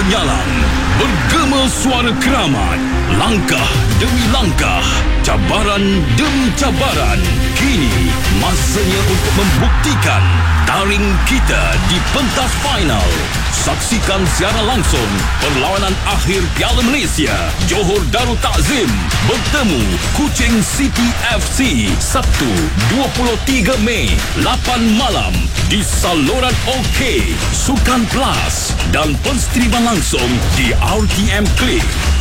menyalang, bergema suara keramat, langkah demi langkah, cabaran demi cabaran. Kini masanya untuk membuktikan taring kita di pentas final. Saksikan secara langsung perlawanan akhir Piala Malaysia Johor Darul Takzim bertemu Kuching City FC Sabtu 23 Mei 8 malam di saluran OK, Sukan Plus dan penstriman langsung di RTM Klik.